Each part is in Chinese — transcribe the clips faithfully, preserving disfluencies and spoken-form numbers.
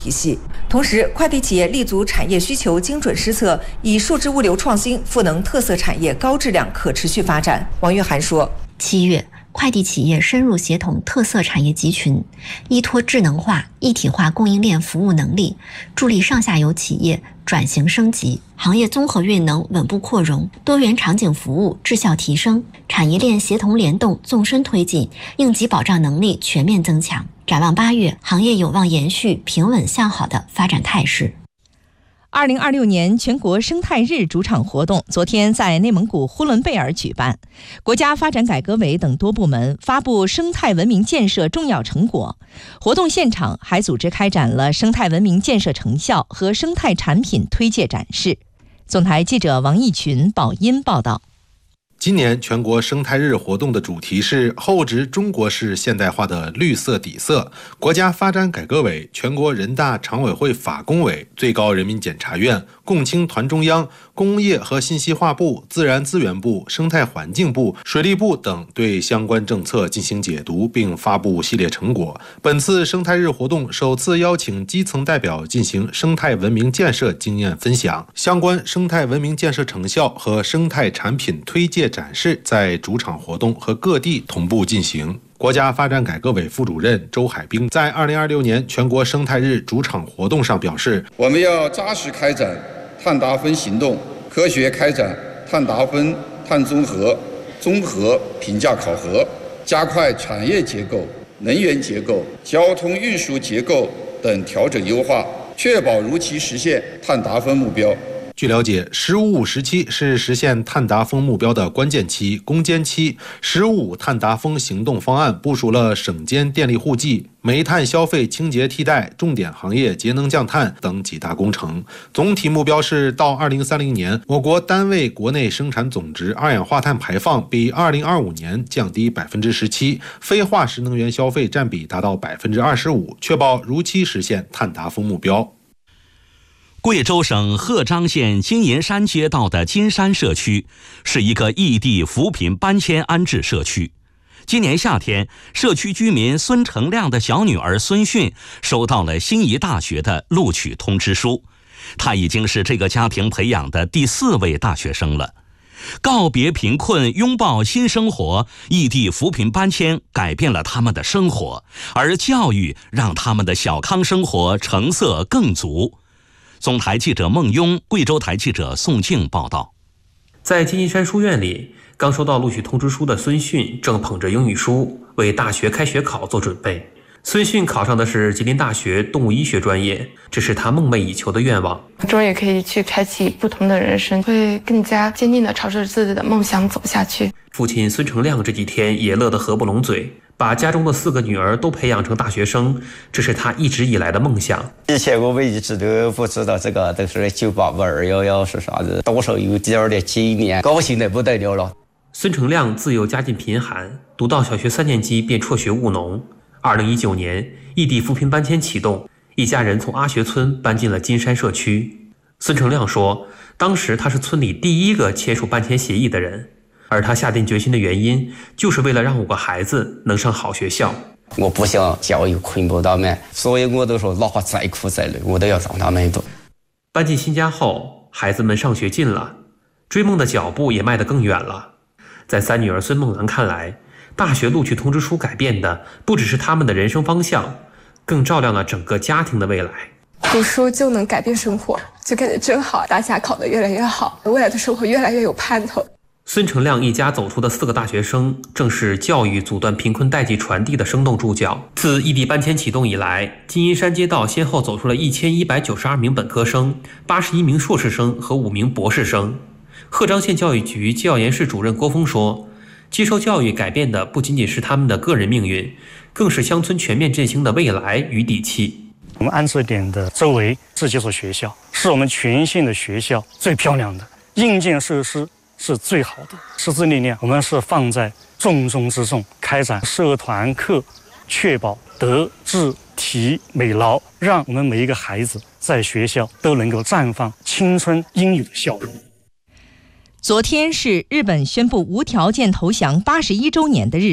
体系。同时，快递企业立足产业需求，精准施策，以数字物流创新赋能特色产业高质量可持续发展。王玉涵说， 七月，快递企业深入协同特色产业集群，依托智能化、一体化供应链服务能力，助力上下游企业转型升级，行业综合运能稳步扩容，多元场景服务质效提升，产业链协同联动纵深推进，应急保障能力全面增强。展望八月，行业有望延续平稳向好的发展态势。 二零二六年全国生态日主场活动昨天在内蒙古呼伦贝尔举办，国家发展改革委等多部门发布生态文明建设重要成果。活动现场还组织开展了生态文明建设成效和生态产品推介展示。总台记者王义群、宝音报道。 今年全国生态日活动的主题是厚植中国式现代化的绿色底色。国家发展改革委、全国人大常委会法工委、最高人民检察院、共青团中央、工业和信息化部、自然资源部、生态环境部、水利部等对相关政策进行解读并发布系列成果。本次生态日活动首次邀请基层代表进行生态文明建设经验分享，相关生态文明建设成效和生态产品推介展示在主场活动和各地同步进行。国家发展改革委副主任周海兵在二零二六年全国生态日主场活动上表示， 我们要扎实开展碳达峰行动，科学开展碳达峰、碳综合、综合评价考核，加快产业结构、能源结构、交通运输结构等调整优化，确保如期实现碳达峰目标。 据了解，十五五时期是实现碳达峰目标的关键期、攻坚期。十五五碳达峰行动方案部署了省间电力户籍、煤炭消费清洁替代、重点行业节能降碳等几大工程。总体目标是到二零三零年，我国单位国内生产总值二氧化碳排放比二零二五年降低百分之十七，非化石能源消费占比达到百分之二十五，确保如期实现碳达峰目标。 贵州省鹤章县金银山街道的金山社区是一个异地扶贫搬迁安置社区。今年夏天，社区居民孙成亮的小女儿孙迅收到了心仪大学的录取通知书，她已经是这个家庭培养的第四位大学生了。告别贫困，拥抱新生活，异地扶贫搬迁改变了他们的生活，而教育让他们的小康生活成色更足。总台记者孟庸，贵州台记者宋静报道。 在金银山书院里，刚收到录取通知书的孙迅正捧着英语书为大学开学考做准备。孙迅考上的是吉林大学动物医学专业，这是他梦寐以求的愿望。 终于可以去开启不同的人生，会更加坚定地朝着自己的梦想走下去。 父亲孙成亮这几天也乐得合不拢嘴，把家中的四个女儿都培养成大学生，这是他一直以来的梦想。 以前我们一直都不知道这个都是九八五二幺幺是啥子，多少有点的纪念，高兴得不得了了。 孙成亮自幼家境贫寒，读到小学三年级便辍学务农。二零一九年，异地扶贫搬迁启动，一家人从阿学村搬进了金山社区。孙成亮说，当时他是村里第一个签署搬迁协议的人，而他下定决心的原因，就是为了让五个孩子能上好学校。 我不想教育困不到们，所以我都说哪怕再苦再累，我都要让他们读。 搬进新家后，孩子们上学近了，追梦的脚步也迈得更远了。在三女儿孙梦兰看来，大学录取通知书改变的不只是他们的人生方向，更照亮了整个家庭的未来。 读书就能改变生活，就感觉真好，大家考得越来越好，未来的生活越来越有盼头。 孙成亮一家走出的四个大学生，正是教育阻断贫困代际传递的生动注脚。自异地搬迁启动以来，金银山街道先后走出了一千一百九十二名本科生、八十一名硕士生和五名博士生。鹤章县教育局教研室主任郭峰说，接受教育改变的不仅仅是他们的个人命运，更是乡村全面振兴的未来与底气。 我们安置点的周围这几所学校是我们全县的学校最漂亮的，硬件设施是最好的，师资力量我们是放在重中之重，开展社团课，确保德智体美劳，让我们每一个孩子在学校都能够绽放青春应有的笑容。 昨天是日本宣布无条件投降八十一周年的日子，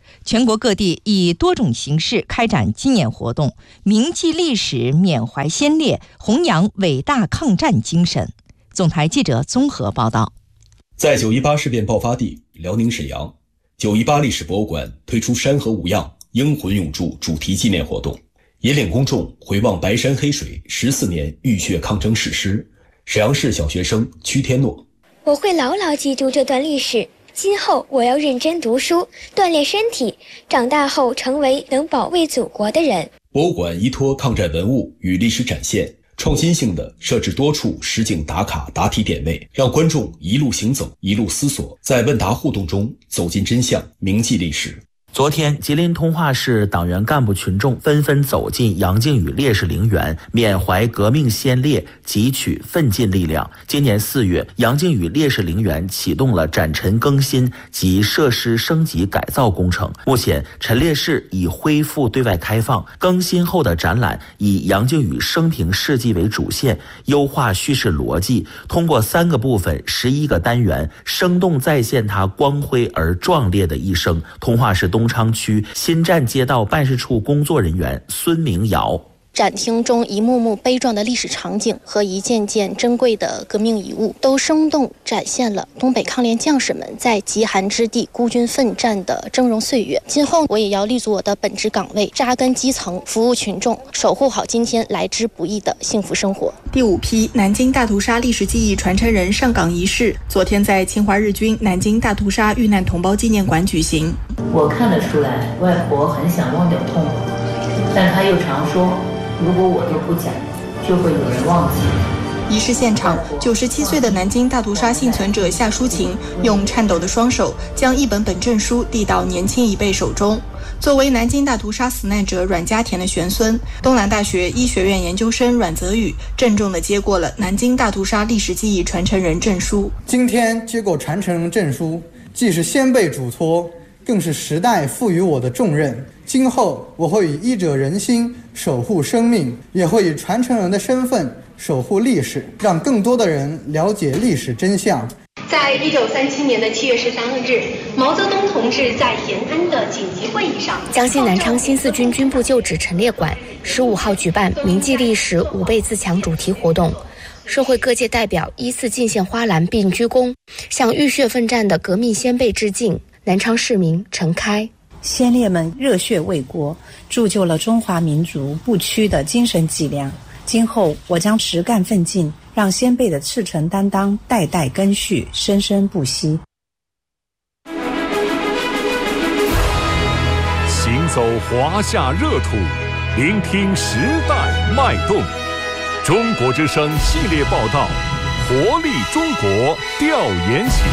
全国各地以多种形式开展纪念活动，铭记历史，缅怀先烈，弘扬伟大抗战精神。总台记者综合报道。 在九一八事变爆发地辽宁沈阳，九一八历史博物馆推出山河无恙，英魂永驻主题纪念活动，引领公众回望白山黑水十四年浴血抗争史诗。沈阳市小学生屈天诺： 我会牢牢记住这段历史，今后我要认真读书，锻炼身体，长大后成为能保卫祖国的人。 博物馆依托抗战文物与历史展现，创新性的设置多处实景打卡答题点位，让观众一路行走，一路思索，在问答互动中走进真相，铭记历史。 昨天，吉林通化市党员干部群众纷纷走进杨靖宇烈士陵园，缅怀革命先烈，汲取奋进力量。今年四月，杨靖宇烈士陵园启动了展陈更新及设施升级改造工程。目前，陈烈士已恢复对外开放，更新后的展览以杨靖宇生平事迹为主线，优化叙事逻辑，通过三个部分、十一个单元，生动再现他光辉而壮烈的一生。通化市东东昌区新站街道办事处工作人员孙明尧： 展厅中一幕幕悲壮的历史场景和一件件珍贵的革命遗物，都生动展现了东北抗联将士们在极寒之地孤军奋战的峥嵘岁月。今后我也要立足我的本职岗位，扎根基层，服务群众，守护好今天来之不易的幸福生活。 第五批南京大屠杀历史记忆传承人上岗仪式昨天在侵华日军南京大屠杀遇难同胞纪念馆举行。 我看得出来，外婆很想忘掉痛苦，但她又常说，如果我都不讲，就会有人忘记。 仪式现场，九十七岁的南京大屠杀幸存者夏淑琴用颤抖的双手将一本本证书递到年轻一辈手中。作为南京大屠杀死难者阮家田的玄孙，东南大学医学院研究生阮泽宇郑重地接过了南京大屠杀历史记忆传承人证书。 今天接过传承人证书，既是先辈嘱托，更是时代赋予我的重任。今后我会以医者仁心守护生命，也会以传承人的身份守护历史，让更多的人了解历史真相。 在一九三七年的七月十三日，毛泽东同志在延安的紧急会议上， 江西南昌新四军军部旧址陈列馆十五号举办铭记历史，吾辈自强主题活动。社会各界代表依次进献花篮并鞠躬，向浴血奋战的革命先辈致敬。南昌市民陈开： 先烈们热血为国，铸就了中华民族不屈的精神脊梁。今后我将实干奋进，让先辈的赤诚担当代代根续，生生不息。 行走华夏热土，聆听时代脉动。中国之声系列报道，活力中国调研行。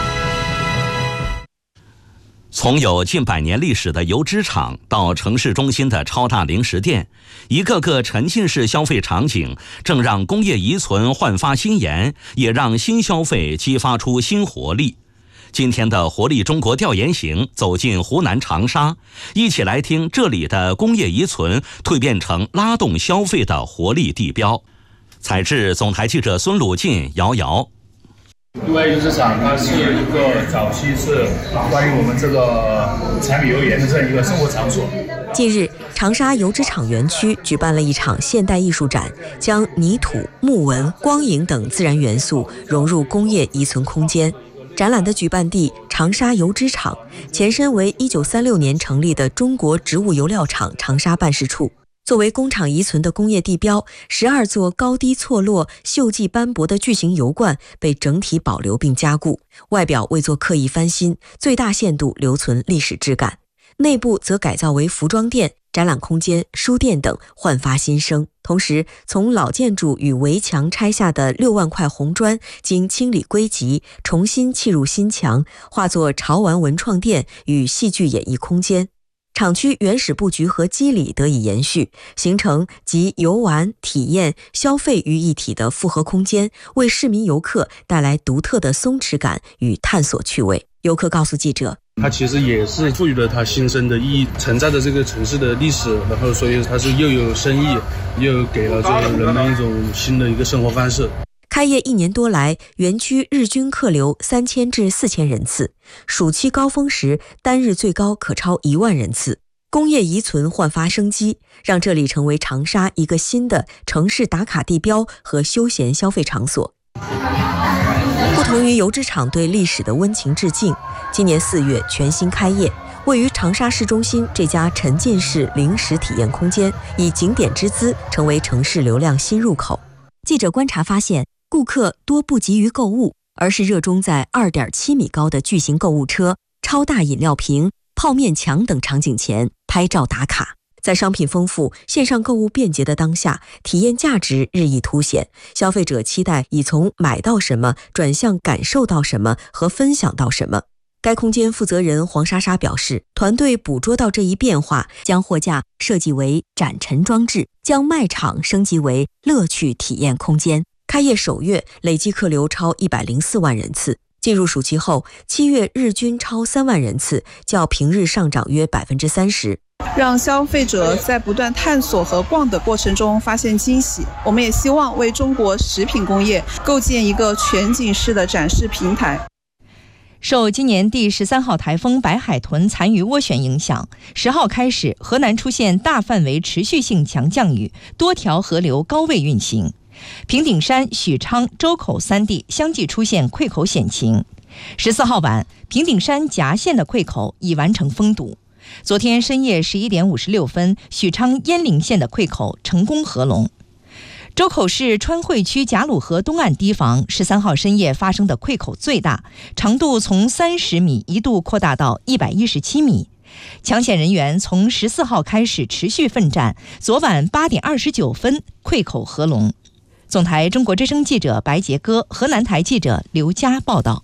从有近百年历史的油脂厂到城市中心的超大零食店，一个个沉浸式消费场景正让工业遗存焕发新颜，也让新消费激发出新活力。今天的活力中国调研行走进湖南长沙，一起来听这里的工业遗存蜕变成拉动消费的活力地标。采制总台记者孙鲁进、瑶瑶。 因为油脂厂它是一个早期是关于我们这个柴米油盐的这样一个生活场所。 近日，长沙油脂厂园区举办了一场现代艺术展，将泥土、木纹、光影等自然元素融入工业遗存空间。展览的举办地长沙油脂厂，前身为一九三六年成立的中国植物油料厂长沙办事处。作为工厂遗存的工业地标，十二座高低错落、锈迹斑驳的巨型油罐被整体保留并加固，外表未做刻意翻新，最大限度留存历史质感。内部则改造为服装店、展览空间、书店等，焕发新生。同时，从老建筑与围墙拆下的六万块红砖，经清理归集，重新砌入新墙，化作潮玩文创店与戏剧演艺空间。厂区原始布局和肌理得以延续，形成集游玩、体验、消费于一体的复合空间，为市民游客带来独特的松弛感与探索趣味。游客告诉记者， 它其实也是赋予了它新生的意义，承载着这个城市的历史，然后所以它是又有深意，又给了这个人们一种新的一个生活方式。 开开业一年多来，园区日均客流三千至四千人次，暑期高峰时单日最高可超一万人次。工业遗存焕发生机，让这里成为长沙一个新的城市打卡地标和休闲消费场所。不同于油脂厂对历史的温情致敬，今年四月全新开业，位于长沙市中心这家沉浸式零食体验空间，以景点之姿成为城市流量新入口。记者观察发现，顾客多不急于购物，而是热衷在 二点七米高的巨型购物车、超大饮料瓶、泡面墙等场景前拍照打卡。在商品丰富、线上购物便捷的当下，体验价值日益凸显，消费者期待已从买到什么转向感受到什么和分享到什么。该空间负责人黄莎莎表示，团队捕捉到这一变化，将货架设计为展陈装置，将卖场升级为乐趣体验空间。开业首月累计客流超一百零四万人次，进入暑期后，七月日均超三万人次，较平日上涨约百分之三十。 让消费者在不断探索和逛的过程中发现惊喜。我们也希望为中国食品工业构建一个全景式的展示平台。 受今年第十三号台风白海豚残余涡旋影响，十号开始，河南出现大范围持续性强降雨，多条河流高位运行。平顶山、许昌、周口三地相继出现溃口险情。十四号晚，平顶山夹县的溃口已完成封堵。昨天深夜十一点五十六分，许昌鄢陵县的溃口成功合龙。周口市川汇区贾鲁河东岸堤防十三号深夜发生的溃口最大，长度从三十米一度扩大到一百一十七米。抢险人员从十四号开始持续奋战，昨晚八点二十九分溃口合龙。总台中国之声记者白杰歌，河南台记者刘佳报道。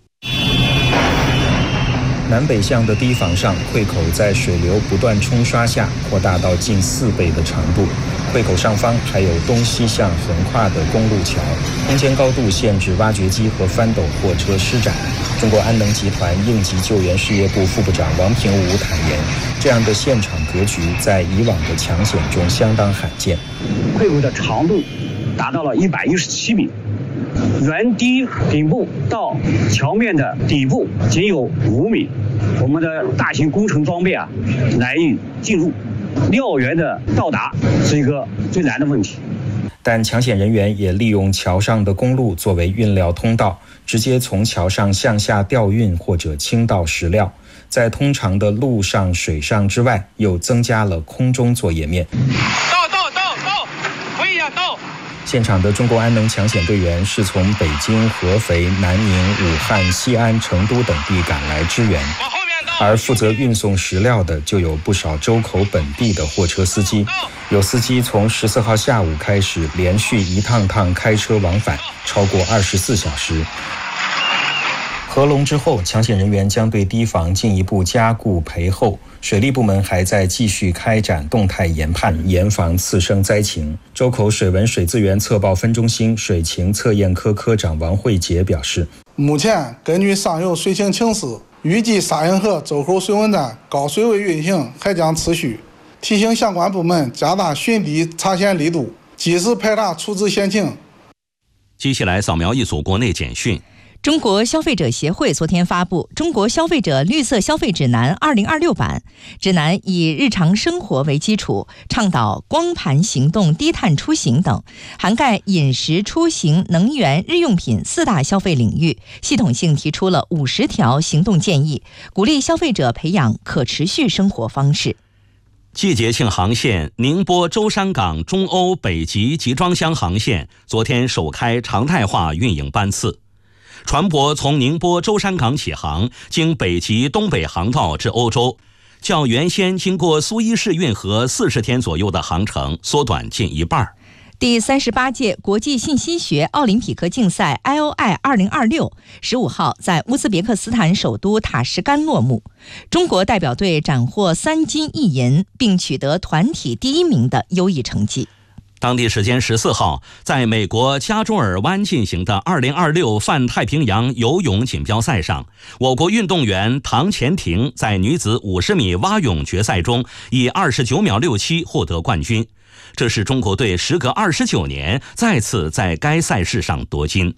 南北向的堤防上，溃口在水流不断冲刷下扩大到近四倍的长度。溃口上方还有东西向横跨的公路桥，空间高度限制挖掘机和翻斗货车施展。中国安能集团应急救援事业部副部长王平武坦言，这样的现场格局在以往的抢险中相当罕见。 溃口的长度达到了一百一十七米，原堤顶部到桥面的底部仅有五米，我们的大型工程装备啊难以进入，料源的到达是一个最难的问题。 但抢险人员也利用桥上的公路作为运料通道，直接从桥上向下调运或者倾倒石料，在通常的陆上、水上之外，又增加了空中作业面。 到到到到，可以啊，到。 现场的中国安能抢险队员是从北京、合肥、南宁、武汉、西安、成都等地赶来支援，而负责运送石料的就有不少周口本地的货车司机。有司机从十四号下午开始连续一趟趟开车往返，超过二十四小时。合龙之后，抢险人员将对堤防进一步加固培厚，水利部门还在继续开展动态研判，严防次生灾情。周口水文水资源测报分中心水情测验科科长王慧杰表示， 目前根据上游水情情势，预计沙运河周口水文站高水位运行还将持续，提醒相关部门加大巡堤查险力度，及时排查处置险情。 接下来扫描一组国内简讯。 中国消费者协会昨天发布《中国消费者绿色消费指南二零二六版》，指南以日常生活为基础，倡导光盘行动、低碳出行等，涵盖饮食、出行、能源、日用品四大消费领域，系统性提出了五十条行动建议，鼓励消费者培养可持续生活方式。 季节性航线宁波舟山港中欧北极集装箱航线昨天首开常态化运营班次。船舶从宁波舟山港起航，经北极东北航道至欧洲，较原先经过苏伊士运河四十天左右的航程缩短近一半。 第三十八届国际信息学奥林匹克竞赛 I O I 二零二六十五号在乌兹别克斯坦首都塔什干落幕，中国代表队斩获三金一银，并取得团体第一名的优异成绩。 当地时间十四号，在美国加州尔湾进行的二零二六泛太平洋游泳锦标赛上，我国运动员唐钱婷在女子五十米蛙泳决赛中以二十九秒六七获得冠军。 这是中国队时隔二十九年再次在该赛事上夺金。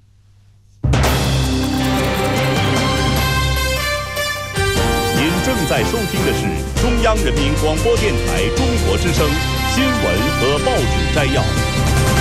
您正在收听的是中央人民广播电台中国之声新闻和报纸摘要。